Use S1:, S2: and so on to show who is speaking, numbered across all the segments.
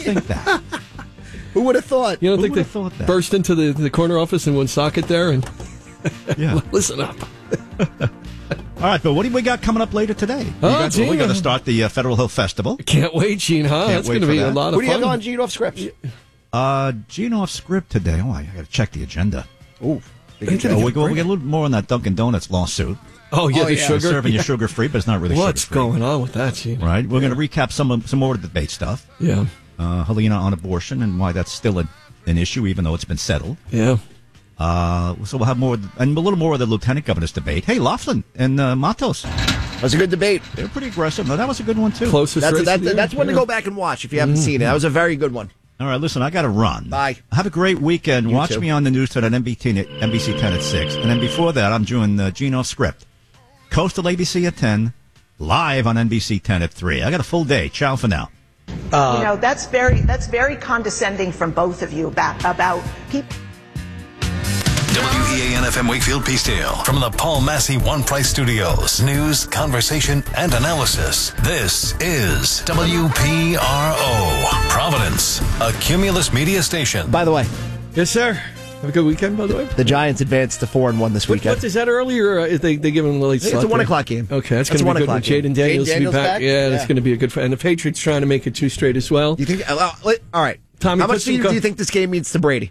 S1: think that?
S2: Who would have thought?
S3: You don't think they
S1: thought that?
S3: burst into the corner office in one socket there and
S1: Yeah.
S3: listen up?
S1: All right, but what do we got coming up later today? We got to start the Federal Hill Festival.
S3: Can't wait, Gene, huh? That's going to be a lot of
S2: What do you
S3: fun.
S2: have on Gene off script?
S1: Gene off script today. Oh, I got to check the agenda.
S2: Ooh.
S1: We get a little more on that Dunkin' Donuts lawsuit.
S3: Oh, yeah, the
S1: They're
S3: sugar.
S1: serving you sugar-free, but it's not really
S3: What's
S1: sugar-free.
S3: going on with that, Gene?
S1: Right? We're going to recap some more of the debate stuff.
S3: Yeah.
S1: Helena on abortion and why that's still an issue, even though it's been settled.
S3: Yeah.
S1: So we'll have more, and a little more of the lieutenant governor's debate. Hey, Laughlin and Matos.
S2: That was a good debate.
S1: They were pretty aggressive. No, that was a good one, too.
S3: Closest race of the year.
S2: That's one to go back and watch if you haven't seen it. That was a very good one.
S1: All right, listen, I got to run.
S2: Bye.
S1: Have a great weekend.
S2: You
S1: Watch
S2: too.
S1: me on the news tonight at NBC 10 at 6. And then before that, I'm doing Gene off script. Coastal ABC at 10, live on NBC 10 at 3. I got a full day. Ciao for now.
S4: That's very condescending from both of you about people.
S5: WEAN-FM Wakefield Peacedale from the Paul Massey One Price Studios. News, conversation, and analysis. This is WPRO. Providence, a Cumulus media station.
S2: By the way,
S3: Yes, sir. Have a good weekend, by the way.
S2: the Giants advanced to 4-1 this weekend.
S3: What is that earlier? Or they give him a late
S2: It's
S3: slot
S2: a 1
S3: there?
S2: o'clock game.
S3: Okay, that's
S2: That's
S3: going to be
S2: a 1
S3: good.
S2: o'clock
S3: With Jaden
S2: game.
S3: Daniels
S2: Jaden
S3: to be back.
S2: back?
S3: Yeah, that's
S2: Yeah.
S3: going to be a good. And the Patriots trying to make it 2 straight as well.
S2: You think? All right.
S3: Tommy,
S2: how
S3: put
S2: much do
S3: some
S2: you think this game means to Brady?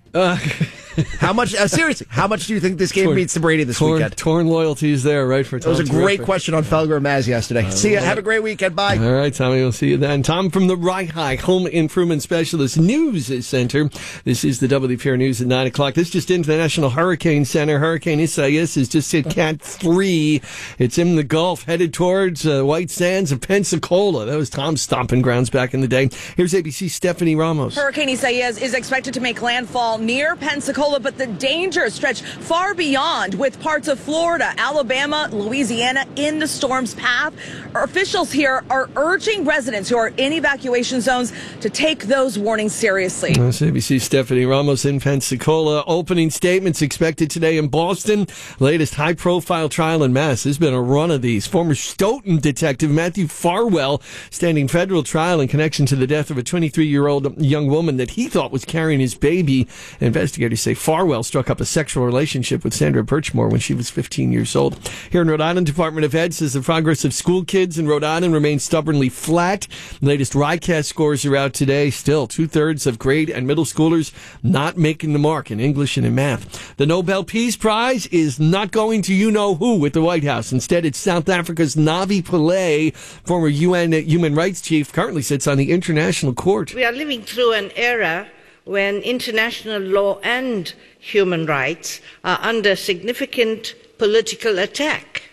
S2: How much? Seriously, how much do you think this game means to Brady this weekend?
S3: Torn loyalties there, right? For
S2: That was a great question on Felger and Maz yesterday. See ya. Have a great weekend. Bye.
S3: All right, Tommy, we'll see you then. Tom from the High Home Improvement Specialist News Center. This is the WPR News at 9 o'clock. This just into the National Hurricane Center. Hurricane Isaias has just hit Cat 3. It's in the Gulf, headed towards White Sands of Pensacola. That was Tom's stomping grounds back in the day. Here's ABC's Stephanie Ramos.
S6: Hurricane Isaias is expected to make landfall near Pensacola, but the dangers stretch far beyond, with parts of Florida, Alabama, Louisiana in the storm's path. Our officials here are urging residents who are in evacuation zones to take those warnings seriously.
S3: That's ABC's Stephanie Ramos in Pensacola. Opening statements expected today in Boston. Latest high-profile trial in Mass. There's been a run of these. Former Stoughton detective Matthew Farwell standing federal trial in connection to the death of a 23-year-old young woman that he thought was carrying his baby. Investigators say Farwell struck up a sexual relationship with Sandra Birchmore when she was 15 years old. Here in Rhode Island, Department of Ed says the progress of school kids in Rhode Island remains stubbornly flat. The latest RICAS scores are out today. Still, 2/3 of grade and middle schoolers not making the mark in English and in math. The Nobel Peace Prize is not going to you-know-who at the White House. Instead, it's South Africa's Navi Pillay, former UN human rights chief, currently sits on the International Court.
S7: We are living through an era when international law and human rights are under significant political attack.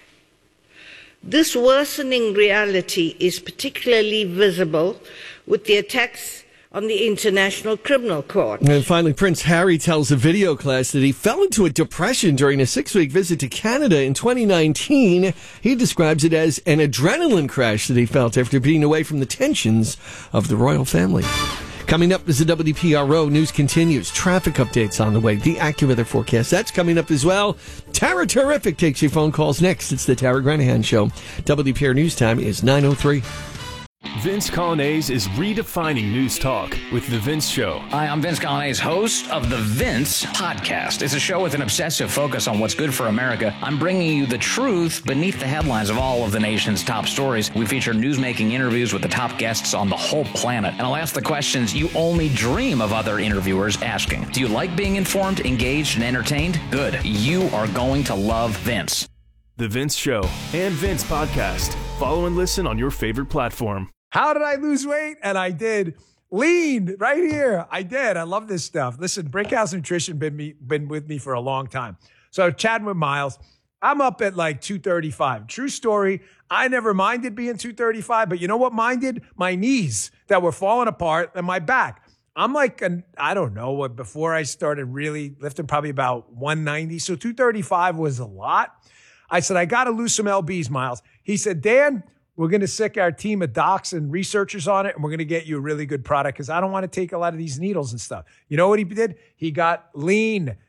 S7: This worsening reality is particularly visible with the attacks on the International Criminal Court.
S3: And finally, Prince Harry tells a video class that he fell into a depression during a 6-week visit to Canada in 2019. He describes it as an adrenaline crash that he felt after being away from the tensions of the royal family. Coming up as the WPRO news continues. Traffic updates on the way. The AccuWeather forecast. That's coming up as well. Tara Terrific takes your phone calls next. It's the Tara Granahan Show. WPR News Time is 9:03.
S8: Vince Colonnese is redefining news talk with The Vince Show.
S9: Hi, I'm Vince Colonnese, host of The Vince Podcast. It's a show with an obsessive focus on what's good for America. I'm bringing you the truth beneath the headlines of all of the nation's top stories. We feature newsmaking interviews with the top guests on the whole planet. And I'll ask the questions you only dream of other interviewers asking. Do you like being informed, engaged, and entertained? Good. You are going to love Vince.
S8: The Vince Show and Vince Podcast. Follow and listen on your favorite platform.
S10: How did I lose weight? And I did. Lean right here. I did. I love this stuff. Listen, Brinkhouse Nutrition been with me for a long time. So chatting with Miles, I'm up at like 235. True story. I never minded being 235, but you know what minded? My knees that were falling apart and my back. I'm like, I don't know, before I started really lifting, probably about 190. So 235 was a lot. I said, I got to lose some LBs, Miles. He said, Dan, we're going to sick our team of docs and researchers on it, and we're going to get you a really good product because I don't want to take a lot of these needles and stuff. You know what he did? He got lean.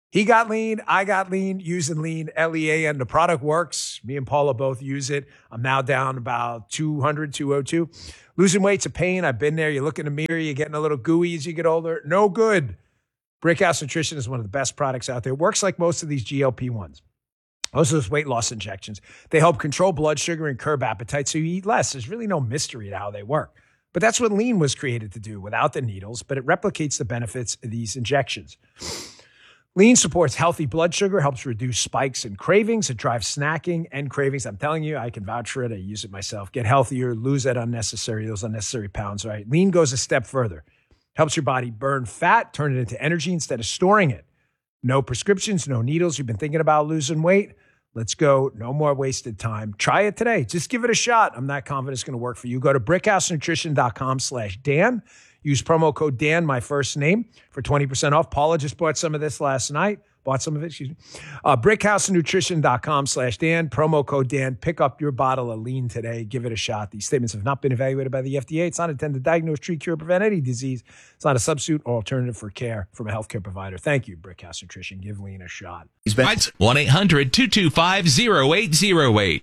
S10: He got lean. I got lean using lean, Lean. The product works. Me and Paula both use it. I'm now down about 200, 202. Losing weight's a pain. I've been there. You look in the mirror, you're getting a little gooey as you get older. No good. Brickhouse Nutrition is one of the best products out there. It works like most of these GLP-1s. Most of those weight loss injections. They help control blood sugar and curb appetite so you eat less. There's really no mystery to how they work. But that's what lean was created to do without the needles, but it replicates the benefits of these injections. Lean supports healthy blood sugar, helps reduce spikes and cravings. It drives snacking and cravings. I'm telling you, I can vouch for it. I use it myself. Get healthier, lose those unnecessary pounds, right? Lean goes a step further. Helps your body burn fat, turn it into energy instead of storing it. No prescriptions, no needles. You've been thinking about losing weight? Let's go. No more wasted time. Try it today. Just give it a shot. I'm not confident it's going to work for you. Go to brickhousenutrition.com/Dan. Use promo code Dan, my first name, for 20% off. Paula just bought some of this last night. Brickhousenutrition.com/Dan. Promo code Dan. Pick up your bottle of lean today. Give it a shot. These statements have not been evaluated by the FDA. It's not intended to diagnose, treat, cure, prevent any disease. It's not a substitute or alternative for care from a healthcare provider. Thank you, Brickhouse Nutrition. Give lean a shot.
S11: 1-800-225-0808.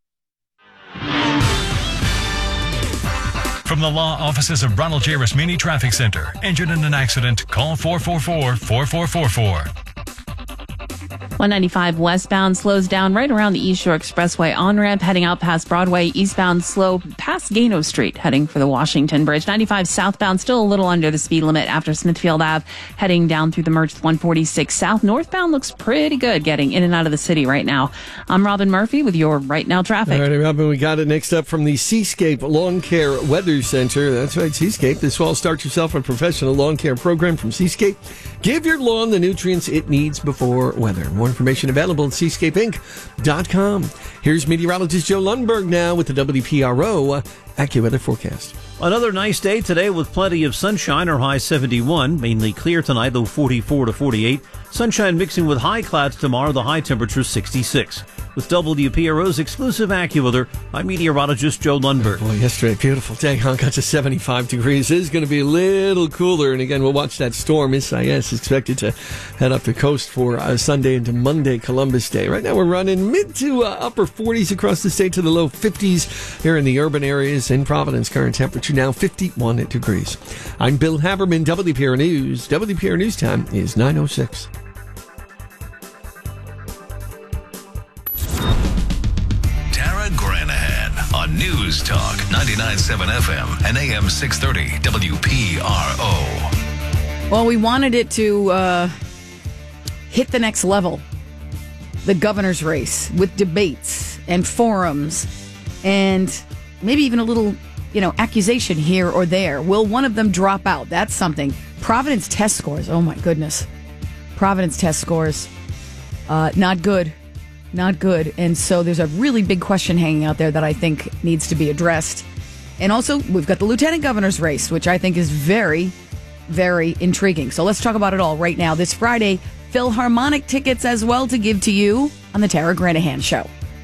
S5: From the law offices of Ronald J. Rasmini Traffic Center. Injured in an accident? Call 444-4444.
S12: 195 westbound slows down right around the East Shore Expressway on-ramp, heading out past Broadway. Eastbound slow past Gano Street, heading for the Washington Bridge. 95 southbound still a little under the speed limit after Smithfield Ave, heading down through the merge 146 south. Northbound looks pretty good getting in and out of the city right now. I'm Robin Murphy with your Right Now traffic.
S3: All right, Robin, we got it next up from the Seascape Lawn Care Weather Center. That's right, Seascape. This fall, start yourself a professional lawn care program from Seascape. Give your lawn the nutrients it needs before weather. More information available at seascapeinc.com. Here's meteorologist Joe Lundberg now with the WPRO AccuWeather forecast.
S13: Another nice day today with plenty of sunshine, our high 71. Mainly clear tonight, though 44 to 48. Sunshine mixing with high clouds tomorrow, the high temperature 66. With WPRO's exclusive AccuWeather, I'm meteorologist Joe Lundberg.
S3: Boy, yesterday, beautiful day, huh? Got to 75 degrees. It is going to be a little cooler. And again, we'll watch that storm. Isaias is expected to head up the coast for Sunday into Monday, Columbus Day. Right now, we're running mid to upper 40s across the state to the low 50s here in the urban areas. In Providence, current temperature now 51 degrees. I'm Bill Haberman, WPR News. WPR News time is 9:06.
S5: Tara Granahan on News Talk 99.7 FM and AM 630 WPRO.
S14: Well, we wanted it to hit the next level. The governor's race with debates and forums and maybe even a little, accusation here or there. Will one of them drop out? That's something. Providence test scores. Oh, my goodness. Providence test scores. Not good. Not good. And so there's a really big question hanging out there that I think needs to be addressed. And also, we've got the lieutenant governor's race, which I think is very, very intriguing. So let's talk about it all right now. This Friday, Philharmonic tickets as well to give to you on the Tara Granahan Show.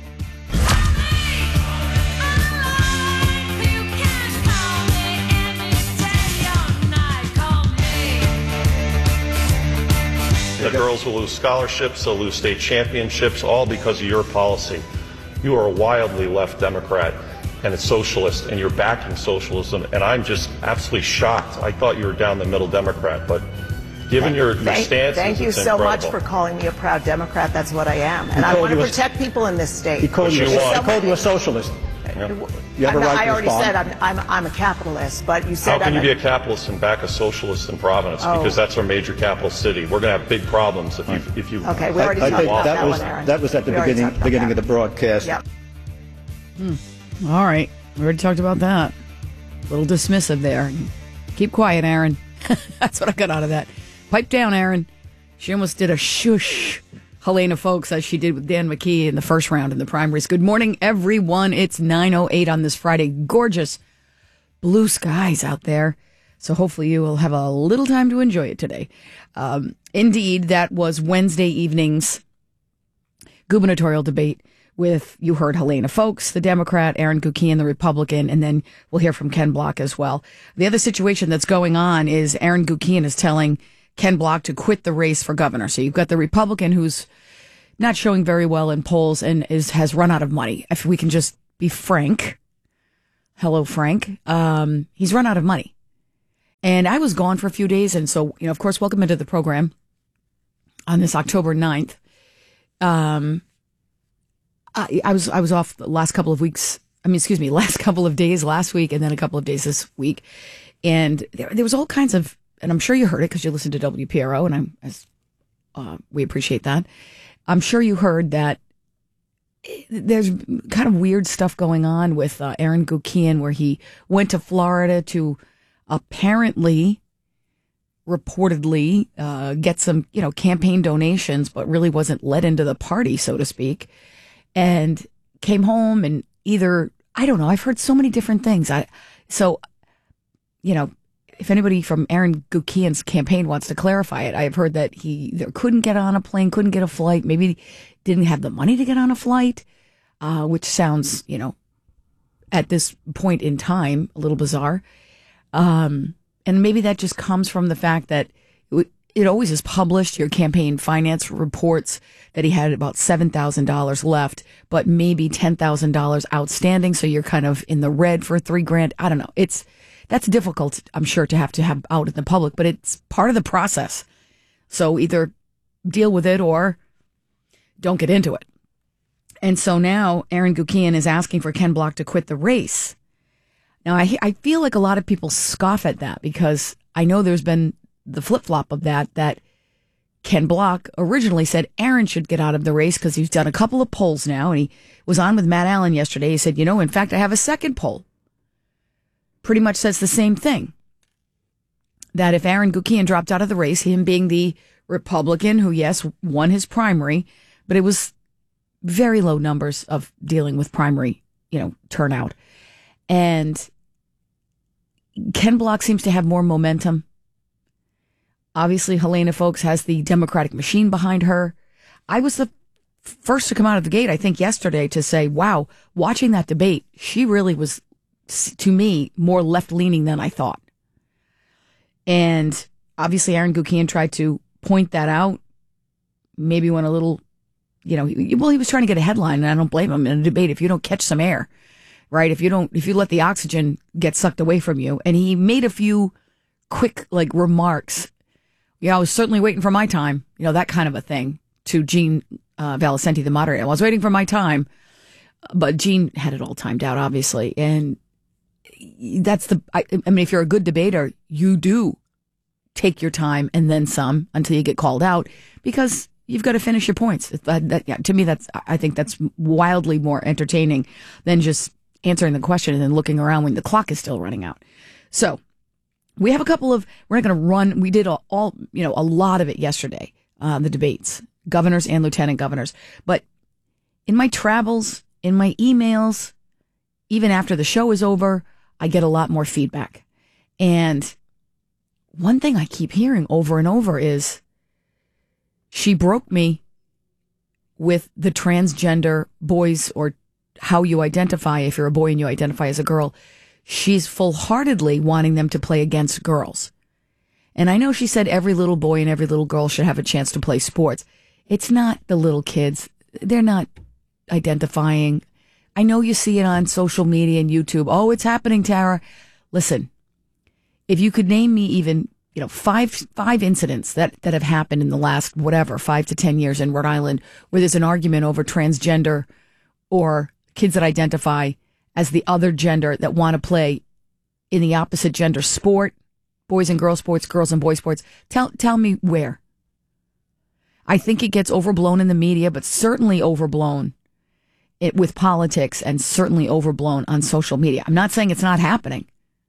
S15: The girls will lose scholarships, they'll lose state championships, all because of your policy. You are a wildly left Democrat and a socialist, and you're backing socialism, and I'm just absolutely shocked. I thought you were down the middle Democrat, but given your stance,
S4: thank you so much for calling me a proud Democrat. That's what I am, and I want to protect people in this state.
S16: He called you a socialist.
S15: Yeah.
S16: You have a right
S4: I
S16: to
S4: already
S16: respond.
S4: said I'm a capitalist, but you said
S15: how can you be a capitalist and back a socialist in Providence? Because that's our major capital city. We're going to have big problems if you.
S4: Okay, we already talked about that one, Aaron.
S16: That was at the beginning of the broadcast.
S4: Yep.
S14: All right, we already talked about that. A little dismissive there. Keep quiet, Aaron. That's what I got out of that. Pipe down, Aaron. She almost did a shush. Helena Folks, as she did with Dan McKee in the first round in the primaries. Good morning, everyone. It's 9:08 on this Friday. Gorgeous blue skies out there. So hopefully you will have a little time to enjoy it today. Indeed, that was Wednesday evening's gubernatorial debate with, you heard Helena Folks, the Democrat, Aaron Guckian, the Republican, and then we'll hear from Ken Block as well. The other situation that's going on is Aaron Guckian is telling Ken Block to quit the race for governor. So you've got the Republican who's not showing very well in polls and has run out of money. If we can just be frank. Hello, Frank. He's run out of money. And I was gone for a few days. And so, of course, welcome into the program on this October 9th. I was off the last couple of weeks. Last couple of days last week and then a couple of days this week. And there was all kinds of, and I'm sure you heard it because you listen to WPRO and we appreciate that. I'm sure you heard that there's kind of weird stuff going on with Aaron Gukian, where he went to Florida to apparently, reportedly, get some, campaign donations, but really wasn't let into the party, so to speak, and came home and either, I don't know, I've heard so many different things. If anybody from Aaron Gukian's campaign wants to clarify it, I have heard that he either couldn't get on a plane, couldn't get a flight, maybe didn't have the money to get on a flight, which sounds, at this point in time, a little bizarre. And maybe that just comes from the fact that it always is published, your campaign finance reports that he had about $7,000 left, but maybe $10,000 outstanding. So you're kind of in the red for $3,000. I don't know. That's difficult, I'm sure, to have out in the public, but it's part of the process. So either deal with it or don't get into it. And so now Aaron Gukian is asking for Ken Block to quit the race. Now, I feel like a lot of people scoff at that because I know there's been the flip-flop of that Ken Block originally said Aaron should get out of the race because he's done a couple of polls now, and he was on with Matt Allen yesterday. He said, in fact, I have a second poll. Pretty much says the same thing. That if Aaron Gukian dropped out of the race, him being the Republican who, yes, won his primary, but it was very low numbers of dealing with primary, turnout. And Ken Block seems to have more momentum. Obviously, Helena Foulkes has the Democratic machine behind her. I was the first to come out of the gate, I think, yesterday to say, wow, watching that debate, she really was, to me, more left-leaning than I thought. And obviously Aaron Gukian tried to point that out, maybe went a little, he was trying to get a headline, and I don't blame him in a debate if you don't catch some air, right? If you let the oxygen get sucked away from you. And he made a few quick, remarks. I was certainly waiting for my time, that kind of a thing, to Gene Valicenti, the moderator. I was waiting for my time, but Gene had it all timed out, obviously. And that's if you're a good debater, you do take your time and then some until you get called out because you've got to finish your points. To me, I think that's wildly more entertaining than just answering the question and then looking around when the clock is still running out. So we have we're not going to run. We did a lot of it yesterday, the debates, governors and lieutenant governors. But in my travels, in my emails, even after the show is over, I get a lot more feedback. And one thing I keep hearing over and over is she broke me with the transgender boys, or how you identify if you're a boy and you identify as a girl. She's full-heartedly wanting them to play against girls. And I know she said every little boy and every little girl should have a chance to play sports. It's not the little kids. They're not identifying. I know you see it on social media and YouTube. Oh, it's happening, Tara. Listen, if you could name me even, five incidents that have happened in the last, 5 to 10 years in Rhode Island where there's an argument over transgender or kids that identify as the other gender that want to play in the opposite gender sport, boys and girls sports, girls and boys sports. Tell me where. I think it gets overblown in the media, but certainly overblown with politics, and certainly overblown on social media. I'm not saying it's not happening.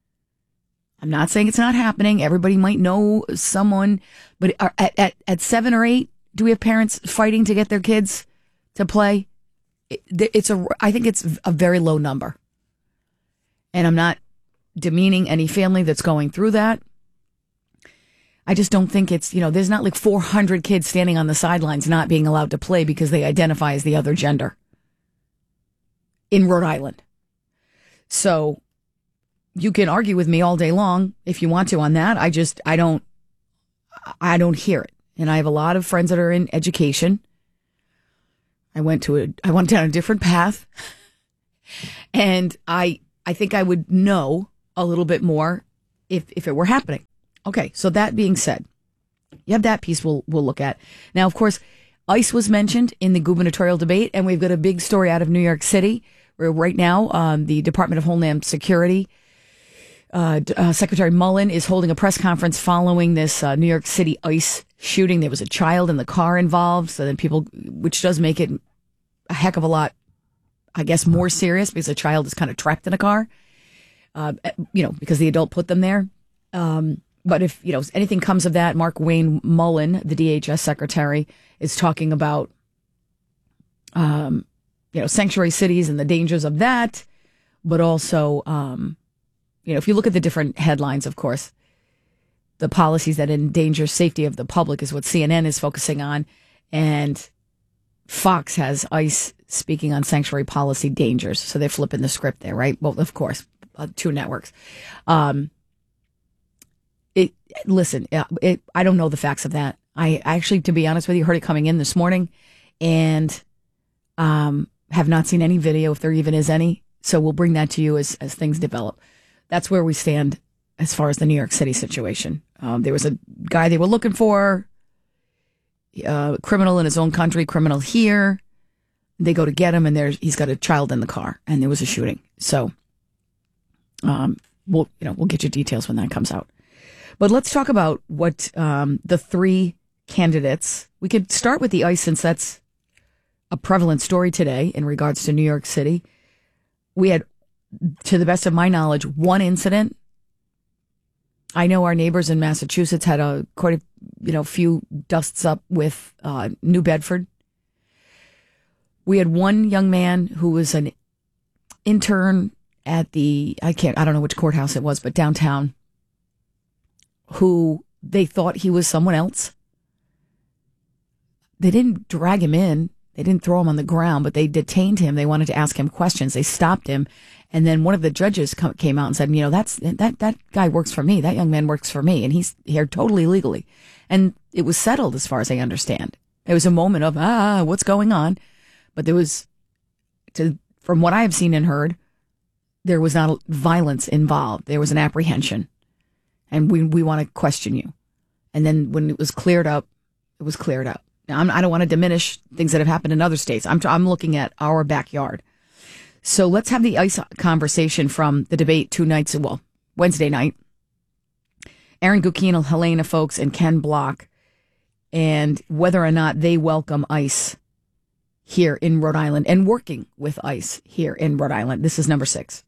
S14: Everybody might know someone, but at 7 or 8, do we have parents fighting to get their kids to play? I think it's a very low number. And I'm not demeaning any family that's going through that. I just don't think it's, there's not 400 kids standing on the sidelines not being allowed to play because they identify as the other gender in Rhode Island. So you can argue with me all day long if you want to on that. I don't hear it. And I have a lot of friends that are in education. I went down a different path, and I think I would know a little bit more if it were happening. Okay, so that being said, you have that piece we'll look at. Now, of course, ICE was mentioned in the gubernatorial debate, and we've got a big story out of New York City, where right now the Department of Homeland Security Secretary Mullen is holding a press conference following this New York City ICE shooting. There was a child in the car involved, so then which does make it a heck of a lot, I guess, more serious because a child is kind of trapped in a car, because the adult put them there. But if, anything comes of that, Mark Wayne Mullen, the DHS secretary, is talking about, sanctuary cities and the dangers of that, but also, if you look at the different headlines, of course, the policies that endanger safety of the public is what CNN is focusing on. And Fox has ICE speaking on sanctuary policy dangers. So they're flipping the script there, right? Well, of course, two networks. I don't know the facts of that. I actually, to be honest with you, heard it coming in this morning and have not seen any video, if there even is any. So we'll bring that to you as things develop. That's where we stand as far as the New York City situation. There was a guy they were looking for, criminal in his own country, criminal here. They go to get him, and he's got a child in the car, and there was a shooting. So, we'll get you details when that comes out. But let's talk about what the three candidates. We could start with the ICE, since that's a prevalent story today in regards to New York City. We had, to the best of my knowledge, one incident. I know our neighbors in Massachusetts had quite a few dusts up with New Bedford. We had one young man who was an intern at I don't know which courthouse it was, but downtown, who they thought he was someone else. They didn't drag him in. They didn't throw him on the ground, but they detained him. They wanted to ask him questions. They stopped him. And then one of the judges came out and said, that guy works for me. That young man works for me. And he's here totally legally. And it was settled as far as I understand. It was a moment of, what's going on? But there was, from what I have seen and heard, there was not violence involved. There was an apprehension. And we want to question you. And then when it was cleared up, it was cleared up. Now, I don't want to diminish things that have happened in other states. I'm looking at our backyard. So let's have the ICE conversation from the debate Wednesday night. Aaron Gukino, Helena Folks, and Ken Block, and whether or not they welcome ICE here in Rhode Island and working with ICE here in Rhode Island. This is number 6.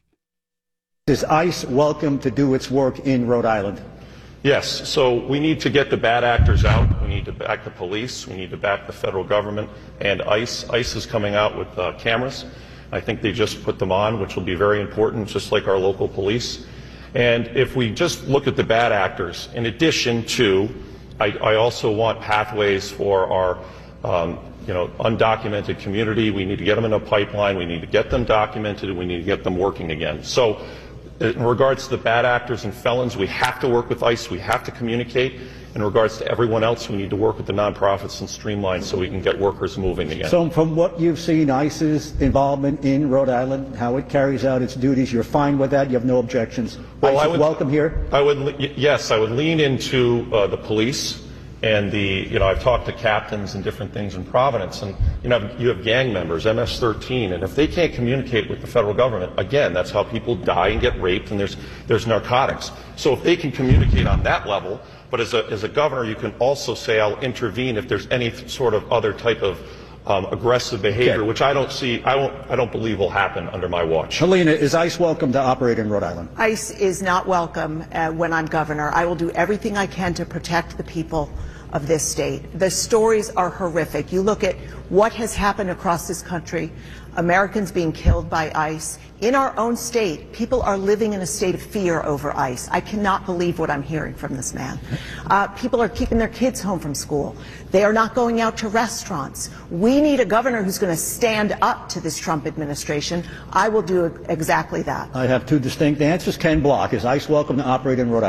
S16: Is ICE welcome to do its work in Rhode Island?
S15: Yes, so we need to get the bad actors out. We need to back the police. We need to back the federal government and ICE. ICE is coming out with cameras. I think they just put them on, which will be very important, just like our local police. And if we just look at the bad actors, in addition to, I also want pathways for our undocumented community. We need to get them in a pipeline. We need to get them documented, and we need to get them working again. So in regards to the bad actors and felons, we have to work with ICE. We have to communicate. In regards to everyone else, we need to work with the nonprofits and streamline so we can get workers moving again.
S16: So from what you've seen, ICE's involvement in Rhode Island, how it carries out its duties, you're fine with that? You have no objections?
S15: Well,
S16: ICE is welcome here?
S15: Yes, I would lean into the police. And I've talked to captains and different things in Providence, and you have gang members, MS-13, and if they can't communicate with the federal government, again, that's how people die and get raped, and there's narcotics. So if they can communicate on that level, but as a governor, you can also say I'll intervene if there's any sort of other type of aggressive behavior, which I don't believe will happen under my watch.
S16: Helena, is ICE welcome to operate in Rhode Island?
S4: ICE is not welcome when I'm governor. I will do everything I can to protect the people of this state. The stories are horrific. You look at what has happened across this country, Americans being killed by ICE. In our own state, people are living in a state of fear over ICE. I cannot believe what I'm hearing from this man. People are keeping their kids home from school. They are not going out to restaurants. We need a governor who's going to stand up to this Trump administration. I will do exactly that.
S16: I have two distinct answers. Ken Block, is ICE welcome to operate in Rhode Island?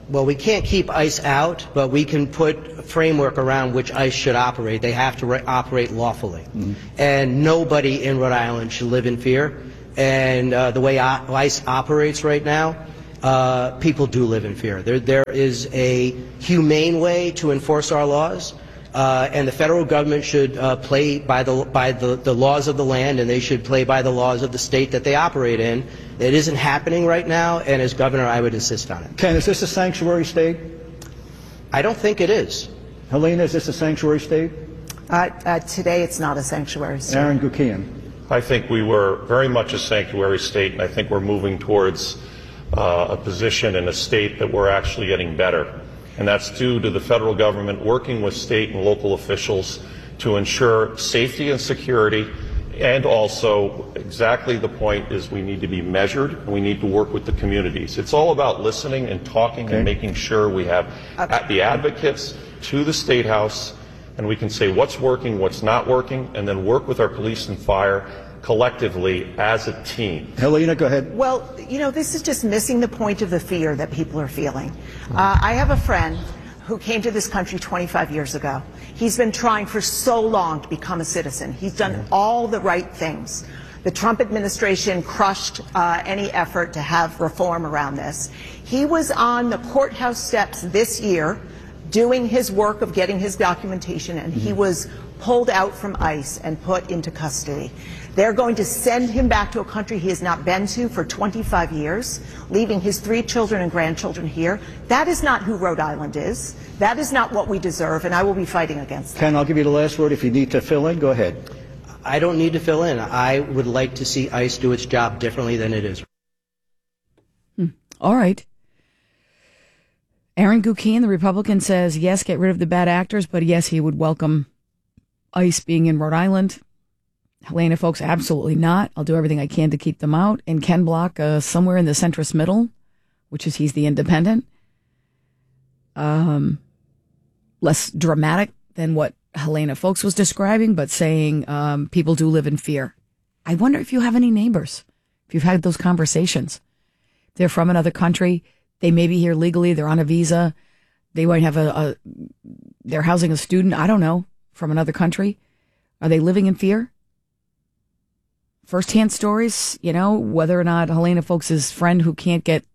S17: Well, we can't keep ICE out, but we can put a framework around which ICE should operate. They have to operate lawfully. Mm-hmm. And nobody in Rhode Island should live in fear. And the way ICE operates right now, people do live in fear. There is a humane way to enforce our laws. And the federal government should play by the laws of the land, and they should play by the laws of the state that they operate in. It isn't happening right now, and as governor, I would insist on it.
S16: Ken, is this a sanctuary state?
S17: I don't think it is.
S16: Helena, is this a sanctuary state?
S4: Today, it's not a sanctuary state.
S16: Aaron Gukian.
S15: I think we were very much a sanctuary state, and I think we're moving towards a position in a state that we're actually getting better. And that's due to the federal government working with state and local officials to ensure safety and security. And also, exactly the point is we need to be measured, and we need to work with the communities. It's all about listening and talking and making sure we have the advocates to the State House, and we can say what's working, what's not working, and then work with our police and fire collectively as a team.
S16: Helena, go ahead.
S4: Well, this is just missing the point of the fear that people are feeling. I have a friend who came to this country 25 years ago. He's been trying for so long to become a citizen. He's done all the right things. The Trump administration crushed any effort to have reform around this. He was on the courthouse steps this year doing his work of getting his documentation, and he was pulled out from ICE and put into custody. They're going to send him back to a country he has not been to for 25 years, leaving his 3 children and grandchildren here. That is not who Rhode Island is. That is not what we deserve, and I will be fighting against that.
S16: Ken, I'll give you the last word. If you need to fill in, go ahead.
S17: I don't need to fill in. I would like to see ICE do its job differently than it is.
S14: All right. Aaron Gukian, the Republican, says, yes, get rid of the bad actors, but yes, he would welcome ICE being in Rhode Island. Helena, folks, absolutely not. I'll do everything I can to keep them out. And Ken Block, somewhere in the centrist middle, which is he's the independent. Less dramatic than what Helena Folks was describing, but saying people do live in fear. I wonder if you have any neighbors, if you've had those conversations. They're from another country. They may be here legally. They're on a visa. They might have they're housing a student, I don't know, from another country. Are they living in fear? First-hand stories, whether or not Helena Folks' friend who can't get,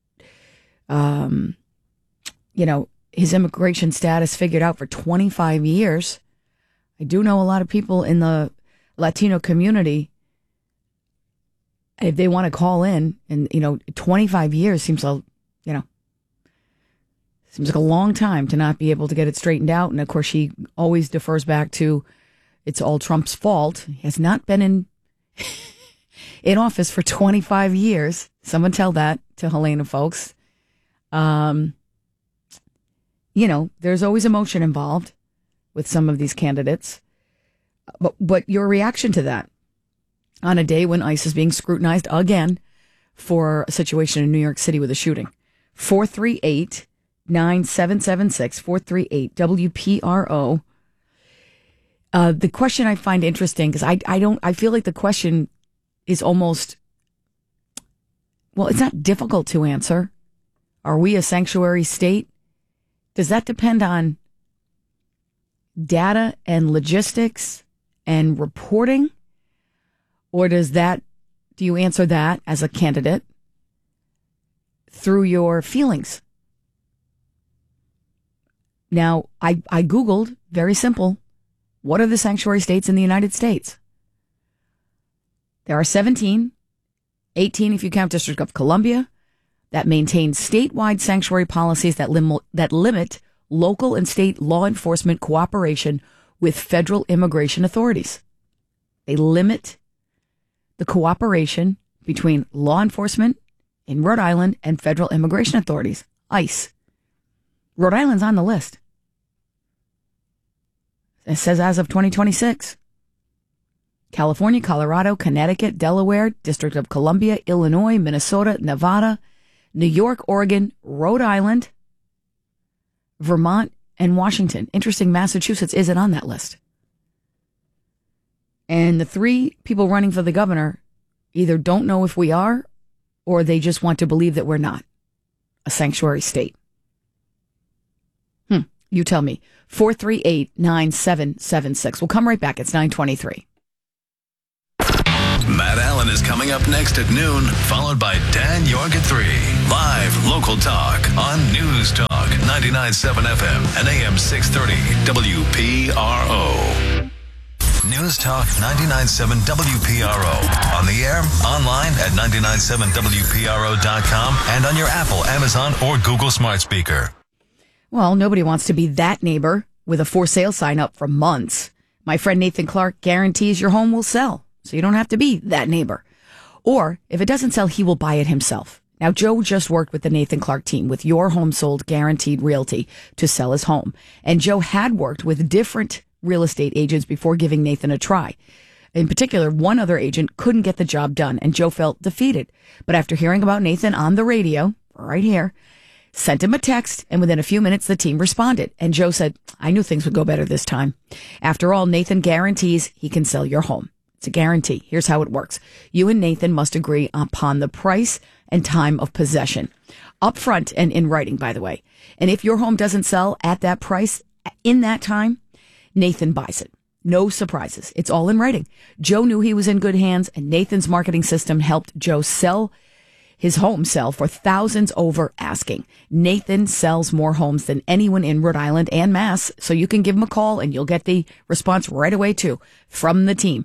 S14: his immigration status figured out for 25 years. I do know a lot of people in the Latino community, if they want to call in, and, 25 years seems like a long time to not be able to get it straightened out. And of course, she always defers back to it's all Trump's fault. He has not been in office for 25 years. Someone tell that to Helena Folks. There's always emotion involved with some of these candidates. But your reaction to that on a day when ICE is being scrutinized again for a situation in New York City with a shooting. 438-9776, 438-WPRO. The question I find interesting, because I feel like the question is almost, it's not difficult to answer. Are we a sanctuary state? Does that depend on data and logistics and reporting? Or do you answer that as a candidate through your feelings? Now, I Googled, very simple, what are the sanctuary states in the United States? There are 17, 18 if you count District of Columbia, that maintain statewide sanctuary policies that limit local and state law enforcement cooperation with federal immigration authorities. They limit the cooperation between law enforcement in Rhode Island and federal immigration authorities, ICE. Rhode Island's on the list. It says as of 2026. California, Colorado, Connecticut, Delaware, District of Columbia, Illinois, Minnesota, Nevada, New York, Oregon, Rhode Island, Vermont, and Washington. Interesting, Massachusetts isn't on that list. And the 3 people running for the governor either don't know if we are, or they just want to believe that we're not a sanctuary state. You tell me. 438-9776. We'll come right back. It's 9:23.
S5: Matt Allen is coming up next at noon, followed by Dan York at 3. Live local talk on News Talk 99.7 FM and AM 630 WPRO. News Talk 99.7 WPRO. On the air, online at 997WPRO.com, and on your Apple, Amazon, or Google smart speaker.
S14: Well, nobody wants to be that neighbor with a for sale sign up for months. My friend Nathan Clark guarantees your home will sell, so you don't have to be that neighbor. Or if it doesn't sell, he will buy it himself. Now, Joe just worked with the Nathan Clark team with Your Home Sold Guaranteed Realty to sell his home. And Joe had worked with different real estate agents before giving Nathan a try. In particular, one other agent couldn't get the job done, and Joe felt defeated. But after hearing about Nathan on the radio, right here, sent him a text, and within a few minutes, the team responded. And Joe said, I knew things would go better this time. After all, Nathan guarantees he can sell your home. It's a guarantee. Here's how it works. You and Nathan must agree upon the price and time of possession. Up front and in writing, by the way. And if your home doesn't sell at that price in that time, Nathan buys it. No surprises. It's all in writing. Joe knew he was in good hands, and Nathan's marketing system helped Joe sell his home for thousands over asking. Nathan sells more homes than anyone in Rhode Island and Mass, so you can give him a call and you'll get the response right away too from the team.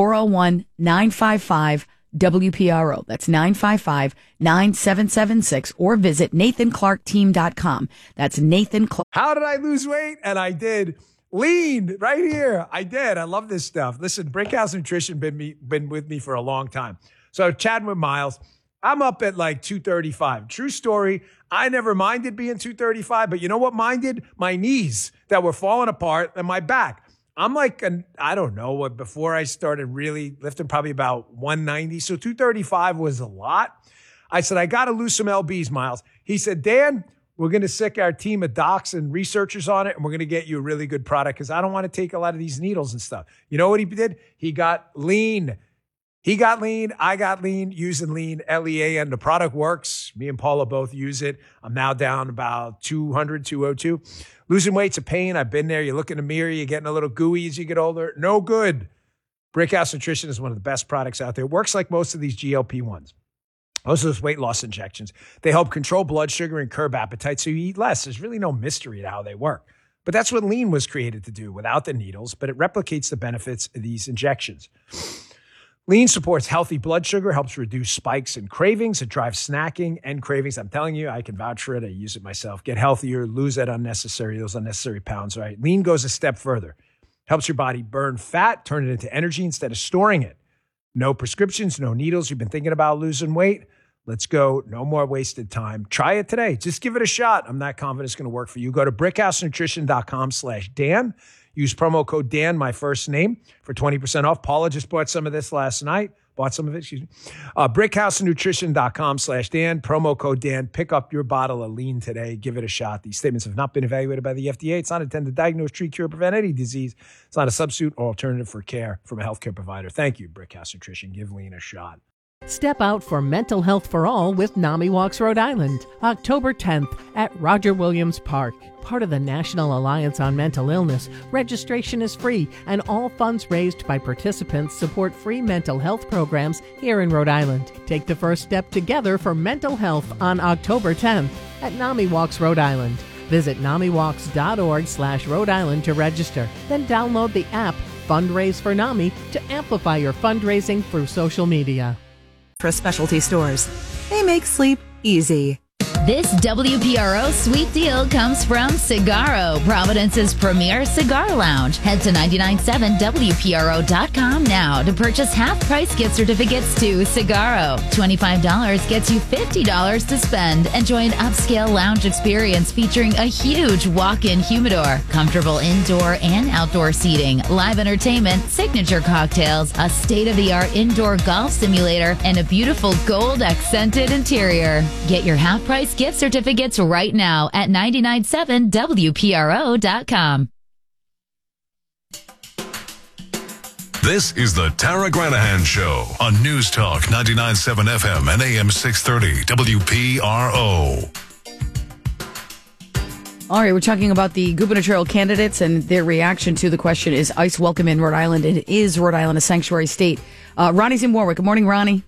S14: 401-955-WPRO. That's 955-9776, or visit NathanClarkTeam.com. That's Nathan Clark.
S10: How did I lose weight? And I did. Lean right here. I did. I love this stuff. Listen, Brickhouse Nutrition been with me for a long time. So chatting with Miles, I'm up at like 235. True story. I never minded being 235, but you know what minded? My knees that were falling apart and my back. I'm like, I don't know what, before I started really lifting, probably about 190. So 235 was a lot. I said, I got to lose some LBs, Miles. He said, Dan, we're going to sick our team of docs and researchers on it, and we're going to get you a really good product because I don't want to take a lot of these needles and stuff. You know what he did? He got lean. He got lean. I got lean using lean, LEA, and the product works. Me and Paula both use it. I'm now down about 200, 202. Losing weight's a pain. I've been there. You look in the mirror, you're getting a little gooey as you get older. No good. Brickhouse Nutrition is one of the best products out there. It works like most of these GLP-1s. Most of those weight loss injections. They help control blood sugar and curb appetite, so you eat less. There's really no mystery to how they work. But that's what lean was created to do, without the needles, but it replicates the benefits of these injections. Lean supports healthy blood sugar, helps reduce spikes and cravings. It drives snacking and cravings. I'm telling you, I can vouch for it. I use it myself. Get healthier, lose those unnecessary pounds, right? Lean goes a step further. Helps your body burn fat, turn it into energy instead of storing it. No prescriptions, no needles. You've been thinking about losing weight? Let's go. No more wasted time. Try it today. Just give it a shot. I'm not confident it's going to work for you. Go to brickhousenutrition.com/Dan. Use promo code Dan, my first name, for 20% off. Paula just bought some of this last night. Brickhousenutrition.com/Dan. Promo code Dan. Pick up your bottle of lean today. Give it a shot. These statements have not been evaluated by the FDA. It's not intended to diagnose, treat, cure, prevent any disease. It's not a substitute or alternative for care from a healthcare provider. Thank you, Brickhouse Nutrition. Give lean a shot.
S18: Step out for Mental Health for All with NAMI Walks Rhode Island, October 10th at Roger Williams Park. Part of the National Alliance on Mental Illness, registration is free, and all funds raised by participants support free mental health programs here in Rhode Island. Take the first step together for mental health on October 10th at NAMI Walks Rhode Island. Visit NAMIWalks.org/Rhode Island to register. Then download the app Fundraise for NAMI to amplify your fundraising through social media.
S19: For specialty stores, they make sleep easy.
S20: This WPRO sweet deal comes from Cigaro, Providence's premier cigar lounge. Head to 997WPRO.com now to purchase half-price gift certificates to Cigaro. $25 gets you $50 to spend. Enjoy an upscale lounge experience featuring a huge walk-in humidor, comfortable indoor and outdoor seating, live entertainment, signature cocktails, a state-of-the-art indoor golf simulator, and a beautiful gold-accented interior. Get your half-price gift certificates right now at 997WPRO.com.
S5: This is the Tara Granahan Show on News Talk 99.7 FM and AM 630 WPRO.
S14: All right, we're talking about the gubernatorial candidates and their reaction to the question, is ICE welcome in Rhode Island? And is Rhode Island a sanctuary state? Ronnie's in Warwick. Good morning, Ronnie.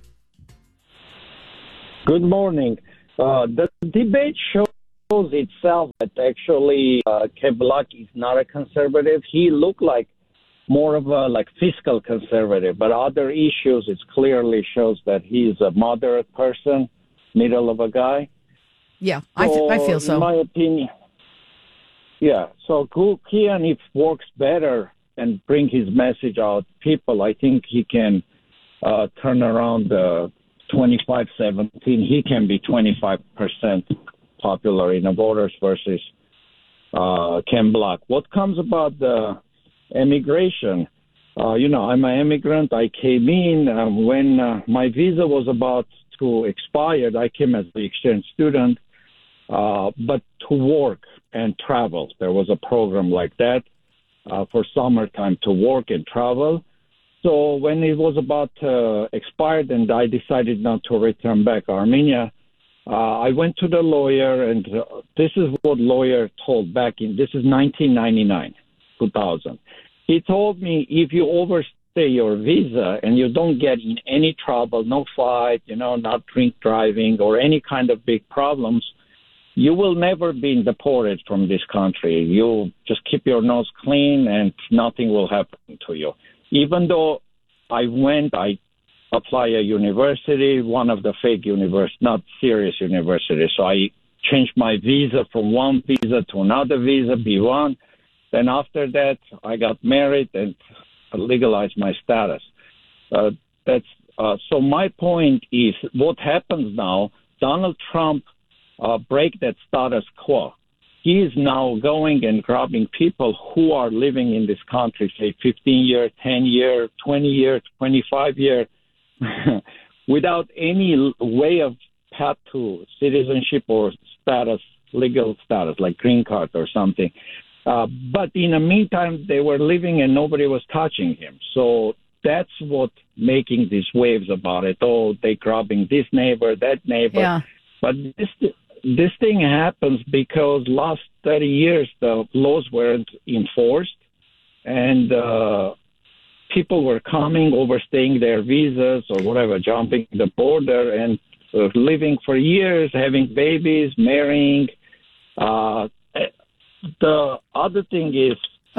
S21: Good morning. The debate shows itself that actually Ken Block is not a conservative. He looked like more of a fiscal conservative, but other issues it clearly shows that he's a moderate person, middle of a guy.
S14: Yeah, I feel so.
S21: In my opinion, yeah. So Keehan, if works better and bring his message out people, I think he can turn around the 25-17. He can be 25% popular in the voters versus Ken Block. What comes about the immigration? I'm an immigrant. I came in when my visa was about to expire. I came as an exchange student, but to work and travel. There was a program like that for summertime to work and travel. So when it was about expired and I decided not to return back to Armenia, I went to the lawyer, and this is what lawyer told back in, this is 1999, 2000. He told me if you overstay your visa and you don't get in any trouble, no fight, not drink driving or any kind of big problems, you will never be deported from this country. You just keep your nose clean and nothing will happen to you. Even though I applied a university, one of the fake universities, not serious university. So I changed my visa from one visa to another visa, B1. Then after that, I got married and legalized my status. So my point is, what happens now, Donald Trump break that status quo. He is now going and grabbing people who are living in this country, say 15 years, 10 years, 20 years, 25 years, without any way of path to citizenship or status, legal status, like green card or something. But in the meantime, they were living and nobody was touching him. So that's what making these waves about it. Oh, they grabbing this neighbor, that neighbor.
S14: Yeah.
S21: But this thing happens because last 30 years the laws weren't enforced, and people were coming, overstaying their visas or whatever, jumping the border and living for years, having babies, marrying. The other thing is,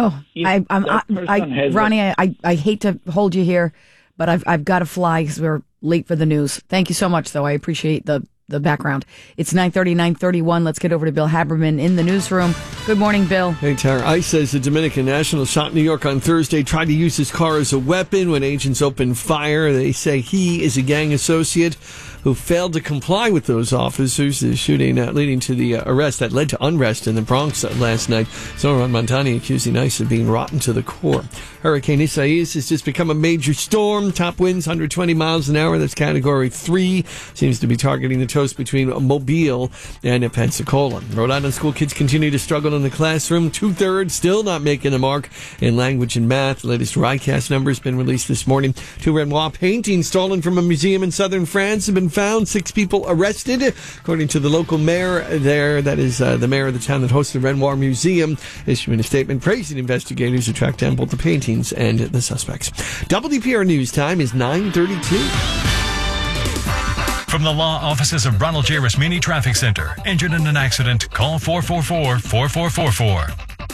S14: Ronnie, I hate to hold you here, but I've got to fly because we're late for the news. Thank you so much, though. I appreciate the background. It's 9:30, 9:31. Let's get over to Bill Haberman in the newsroom. Good morning, Bill.
S3: Hey, Tara. ICE says the Dominican national shot in New York on Thursday tried to use his car as a weapon when agents opened fire. They say he is a gang associate who failed to comply with those officers. The shooting leading to the arrest that led to unrest in the Bronx last night. Zoran Montani accusing ICE of being rotten to the core. Hurricane Isaias has just become a major storm. Top winds 120 miles an hour. That's Category 3. Seems to be targeting the coast between Mobile and Pensacola. Rhode Island school kids continue to struggle in the classroom. 2/3 still not making a mark in language and math. The latest RICAS numbers been released this morning. 2 Renoir paintings stolen from a museum in southern France have been found. 6 people arrested, according to the local mayor there. That is the mayor of the town that hosts the Renoir Museum, issuing a statement praising investigators who tracked down both the paintings and the suspects. WPR News Time is 9:32.
S5: From the law offices of Ronald J. Rasmini Traffic Center. Injured in an accident? Call 444-4444.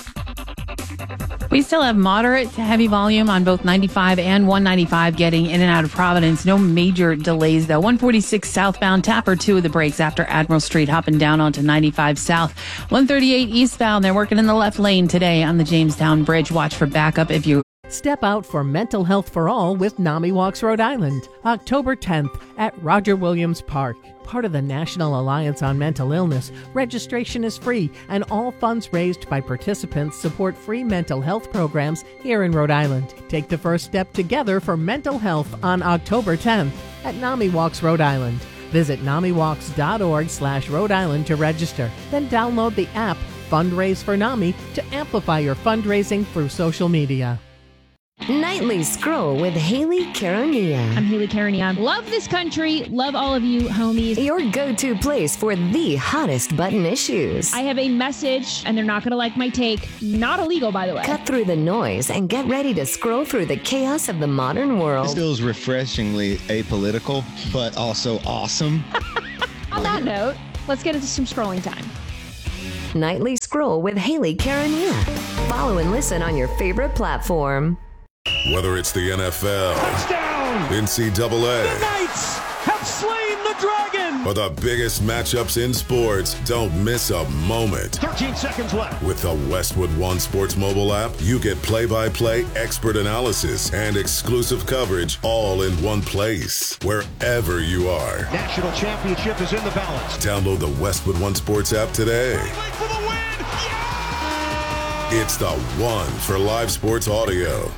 S12: We still have moderate to heavy volume on both 95 and 195 getting in and out of Providence. No major delays, though. 146 southbound, Tapper 2 of the brakes after Admiral Street, hopping down onto 95 south. 138 eastbound, they're working in the left lane today on the Jamestown Bridge. Watch for backup if you...
S18: Step out for mental health for all with NAMI Walks Rhode Island, October 10th at Roger Williams Park. Part of the National Alliance on Mental Illness, registration is free and all funds raised by participants support free mental health programs here in Rhode Island. Take the first step together for mental health on October 10th at NAMI Walks Rhode Island. Visit NAMIWalks.org/Rhode Island to register. Then download the app Fundraise for NAMI to amplify your fundraising through social media.
S1: Nightly Scroll with Haley Caronia.
S22: I'm Haley Caronia. Love this country. Love all of you, homies.
S1: Your go-to place for the hottest button issues.
S22: I have a message, and they're not going to like my take. Not illegal, by the way.
S1: Cut through the noise and get ready to scroll through the chaos of the modern world.
S23: This feels refreshingly apolitical, but also awesome.
S22: On that note, let's get into some scrolling time.
S1: Nightly Scroll with Haley Caronia. Follow and listen on your favorite platform.
S24: Whether it's the NFL,
S25: touchdown,
S24: NCAA,
S25: the Knights have slain the dragon,
S24: or the biggest matchups in sports, don't miss a moment.
S25: 13 seconds left.
S24: With the Westwood One Sports mobile app, you get play-by-play expert analysis and exclusive coverage all in one place, wherever you are.
S25: National championship is in the balance.
S24: Download the Westwood One Sports app today.
S25: For the win. Yeah!
S24: It's the one for live sports audio.